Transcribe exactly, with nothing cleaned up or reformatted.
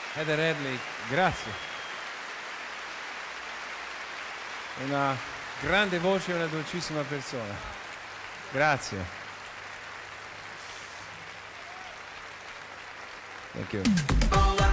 Heather Hadley, grazie. Una grande voce e una dolcissima persona. Grazie. Thank you.